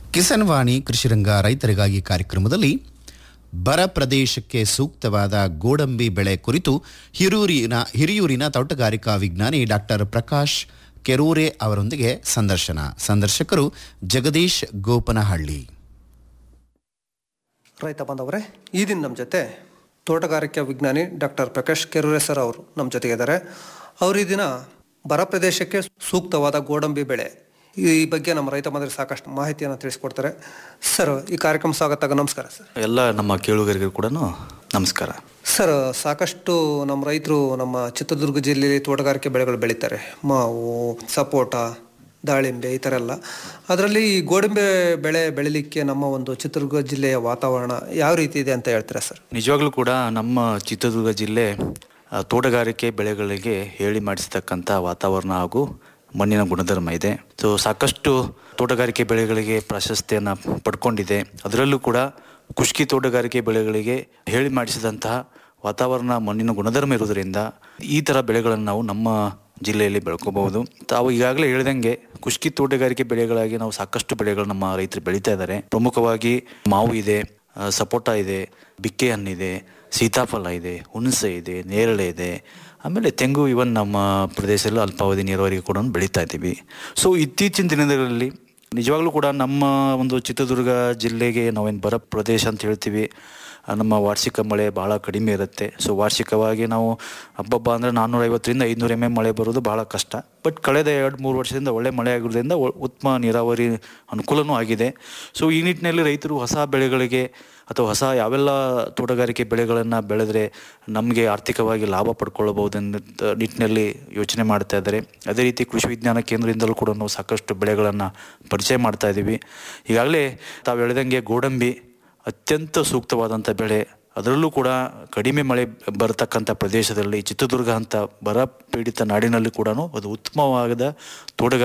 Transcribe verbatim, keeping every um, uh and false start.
ಕಿಸಾನ್ ವಾಣಿ ಕೃಷಿರಂಗ ರೈತರಿಗಾಗಿ ಕಾರ್ಯಕ್ರಮದಲ್ಲಿ ಬರ ಪ್ರದೇಶಕ್ಕೆ ಸೂಕ್ತವಾದ ಗೋಡಂಬಿ ಬೆಳೆ ಕುರಿತು ಹಿರಿಯೂರಿನ ಹಿರಿಯೂರಿನ ತೋಟಗಾರಿಕಾ ವಿಜ್ಞಾನಿ ಡಾಕ್ಟರ್ ಪ್ರಕಾಶ್ ಕೆರೂರೆ ಅವರೊಂದಿಗೆ ಸಂದರ್ಶನ. ಸಂದರ್ಶಕರು ಜಗದೀಶ್ ಗೋಪನಹಳ್ಳಿ. ರೈತ ಬಾಂಧವರೇ, ಈ ದಿನ ನಮ್ಮ ಜೊತೆ ತೋಟಗಾರಿಕಾ ವಿಜ್ಞಾನಿ ಡಾಕ್ಟರ್ ಪ್ರಕಾಶ್ ಕೆರೂರೆ ಸರ್ ಅವರು ನಮ್ಮ ಜೊತೆಗಿದ್ದಾರೆ. ಅವರು ಈ ದಿನ ಬರ ಪ್ರದೇಶಕ್ಕೆ ಸೂಕ್ತವಾದ ಗೋಡಂಬಿ ಬೆಳೆ ಈ ಬಗ್ಗೆ ನಮ್ಮ ರೈತ ಬಾಂಧವರಿಗೆ ಸಾಕಷ್ಟು ಮಾಹಿತಿಯನ್ನು ತಿಳಿಸ್ಕೊಡ್ತಾರೆ. ಸರ್, ಈ ಕಾರ್ಯಕ್ರಮ ಸ್ವಾಗತ. ನಮಸ್ಕಾರ ಸರ್. ಎಲ್ಲ ನಮ್ಮ ಕೇಳುಗರಿಗೆ ಕೂಡ ನಮಸ್ಕಾರ. ಸರ್, ಸಾಕಷ್ಟು ನಮ್ಮ ರೈತರು ನಮ್ಮ ಚಿತ್ರದುರ್ಗ ಜಿಲ್ಲೆಯಲ್ಲಿ ತೋಟಗಾರಿಕೆ ಬೆಳೆಗಳು ಬೆಳೀತಾರೆ. ಮಾವು, ಸಪೋಟ, ದಾಳಿಂಬೆ ಈ ಥರ ಎಲ್ಲ. ಅದರಲ್ಲಿ ಈ ಗೋಡಂಬಿ ಬೆಳೆ ಬೆಳಿಲಿಕ್ಕೆ ನಮ್ಮ ಒಂದು ಚಿತ್ರದುರ್ಗ ಜಿಲ್ಲೆಯ ವಾತಾವರಣ ಯಾವ ರೀತಿ ಇದೆ ಅಂತ ಹೇಳ್ತೀರಾ ಸರ್? ನಿಜವಾಗ್ಲೂ ಕೂಡ ನಮ್ಮ ಚಿತ್ರದುರ್ಗ ಜಿಲ್ಲೆ ತೋಟಗಾರಿಕೆ ಬೆಳೆಗಳಿಗೆ ಹೇಳಿ ಮಾಡಿಸ್ತಕ್ಕಂಥ ವಾತಾವರಣ ಹಾಗೂ ಮಣ್ಣಿನ ಗುಣಧರ್ಮ ಇದೆ. ಸೊ ಸಾಕಷ್ಟು ತೋಟಗಾರಿಕೆ ಬೆಳೆಗಳಿಗೆ ಪ್ರಾಶಸ್ತ್ಯವನ್ನು ಪಡ್ಕೊಂಡಿದೆ. ಅದರಲ್ಲೂ ಕೂಡ ಖುಷ್ಕಿ ತೋಟಗಾರಿಕೆ ಬೆಳೆಗಳಿಗೆ ಹೇಳಿ ಮಾಡಿಸಿದಂತಹ ವಾತಾವರಣ, ಮಣ್ಣಿನ ಗುಣಧರ್ಮ ಇರೋದರಿಂದ ಈ ಥರ ಬೆಳೆಗಳನ್ನು ನಾವು ನಮ್ಮ ಜಿಲ್ಲೆಯಲ್ಲಿ ಬೆಳ್ಕೋಬಹುದು. ತಾವು ಈಗಾಗಲೇ ಹೇಳಿದಂಗೆ ಖುಷ್ಕಿ ತೋಟಗಾರಿಕೆ ಬೆಳೆಗಳಾಗಿ ನಾವು ಸಾಕಷ್ಟು ಬೆಳೆಗಳು ನಮ್ಮ ರೈತರು ಬೆಳೀತಾ ಇದ್ದಾರೆ. ಪ್ರಮುಖವಾಗಿ ಮಾವು ಇದೆ, ಸಪೋಟ ಇದೆ, ಬಿಕ್ಕೆ ಹಣ್ಣಿದೆ, ಸೀತಾಫಲ ಇದೆ, ಹುಣಸೆ ಇದೆ, ನೇರಳೆ ಇದೆ, ಆಮೇಲೆ ತೆಂಗು. ಇವನ್ ನಮ್ಮ ಪ್ರದೇಶದಲ್ಲಿ ಅಲ್ಪಾವಧಿ ನೀರಾವರಿಗೆ ಕೂಡ ಬೆಳೀತಾ ಇದ್ದೀವಿ. ಸೊ ಇತ್ತೀಚಿನ ದಿನಗಳಲ್ಲಿ ನಿಜವಾಗ್ಲೂ ಕೂಡ ನಮ್ಮ ಒಂದು ಚಿತ್ರದುರ್ಗ ಜಿಲ್ಲೆಗೆ ನಾವೇನು ಬರ ಪ್ರದೇಶ ಅಂತ ಹೇಳ್ತೀವಿ, ನಮ್ಮ ವಾರ್ಷಿಕ ಮಳೆ ಭಾಳ ಕಡಿಮೆ ಇರುತ್ತೆ. ಸೊ ವಾರ್ಷಿಕವಾಗಿ ನಾವು ಹಬ್ಬಬ್ಬ ಅಂದರೆ ನಾನ್ನೂರೈವತ್ತರಿಂದ ಐದುನೂರು ಎಮ್ ಎಮ್ ಮಳೆ ಬರೋದು ಭಾಳ ಕಷ್ಟ. ಬಟ್ ಕಳೆದ ಎರಡು ಮೂರು ವರ್ಷದಿಂದ ಒಳ್ಳೆ ಮಳೆ ಆಗಿರೋದ್ರಿಂದ ಉತ್ತಮ ನೀರಾವರಿ ಅನುಕೂಲನೂ ಆಗಿದೆ. ಸೊ ಈ ನಿಟ್ಟಿನಲ್ಲಿ ರೈತರು ಹೊಸ ಬೆಳೆಗಳಿಗೆ ಅಥವಾ ಹೊಸ ಯಾವೆಲ್ಲ ತೋಟಗಾರಿಕೆ ಬೆಳೆಗಳನ್ನು ಬೆಳೆದರೆ ನಮಗೆ ಆರ್ಥಿಕವಾಗಿ ಲಾಭ ಪಡ್ಕೊಳ್ಳಬಹುದೆಂದು ನಿಟ್ಟಿನಲ್ಲಿ ಯೋಚನೆ ಮಾಡ್ತಾ ಇದ್ದಾರೆ. ಅದೇ ರೀತಿ ಕೃಷಿ ವಿಜ್ಞಾನ ಕೇಂದ್ರದಿಂದಲೂ ಕೂಡ ನಾವು ಸಾಕಷ್ಟು ಬೆಳೆಗಳನ್ನು ಪರಿಚಯ ಮಾಡ್ತಾ ಇದ್ದೀವಿ. ಈಗಾಗಲೇ ತಾವು ಹೇಳಿದಂಗೆ ಗೋಡಂಬಿ ಅತ್ಯಂತ ಸೂಕ್ತವಾದಂಥ ಬೆಳೆ. ಅದರಲ್ಲೂ ಕೂಡ ಕಡಿಮೆ ಮಳೆ ಬರತಕ್ಕಂಥ ಪ್ರದೇಶದಲ್ಲಿ ಚಿತ್ರದುರ್ಗ ಅಂತ ಬರ ಪೀಡಿತ ನಾಡಿನಲ್ಲಿ ಕೂಡ ಅದು ಉತ್ತಮವಾದ ತೋಟಗಾರಿಕೆ